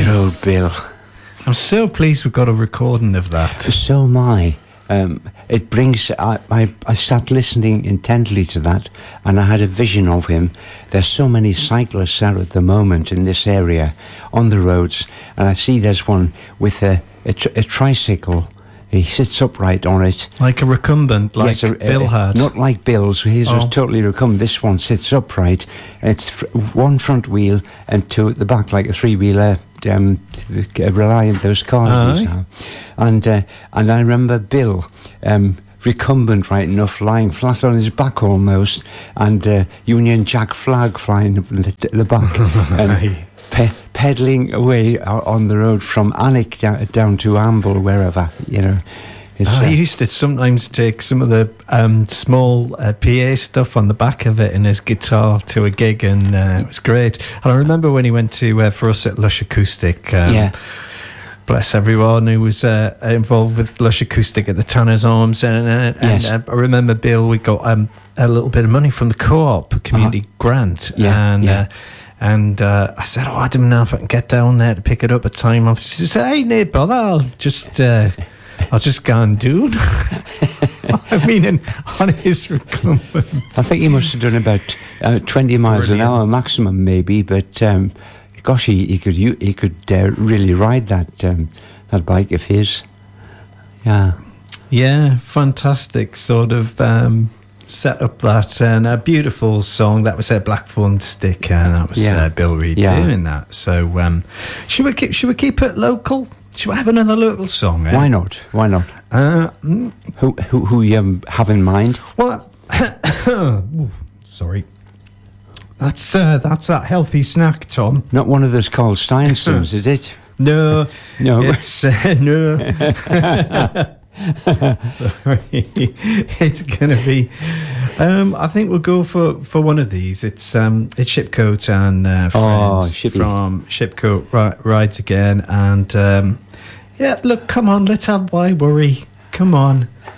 Good old Bill. I'm so pleased we've got a recording of that. So am I. It brings. I sat listening intently to that, and I had a vision of him. There's so many cyclists out at the moment in this area on the roads, and I see there's one with a tricycle. He sits upright on it, like a recumbent, like yes, Bill had. Not like Bill's. His was totally recumbent. This one sits upright. It's one front wheel and two at the back, like a three-wheeler. Reliant those cars these are. And I remember Bill recumbent right enough, lying flat on his back almost, and Union Jack flag flying up the back, and pedalling away on the road from Alnwick down to Amble, wherever, you know. I used to sometimes take some of the small PA stuff on the back of it in his guitar to a gig, and it was great. And I remember when he went to for us at Lush Acoustic. Bless everyone who was involved with Lush Acoustic at the Tanner's Arms, and I remember Bill. We got a little bit of money from the Co-op community grant, and I said, I don't know if I can get down there to pick it up at time. She said, "Hey, no bother, I'll just go and do it." I mean, on his recumbent. I think he must have done about 20 miles an hour maximum, maybe. But gosh, he could really ride that bike of his. Yeah, fantastic sort of set up that, and a beautiful song. That was Black Thorn Stick, and that was Bill Reid doing that. So should we keep it local? Should we have another local song? Why not? Who you have in mind? Well, sorry. That's that healthy snack, Tom. Not one of those Carl Steinsons, is it? No. It's no. Sorry, it's gonna be. I think we'll go for one of these. It's Shipcoat and friends from Shipcoat Rides Again, and look, come on, let's have Why Worry. Come on.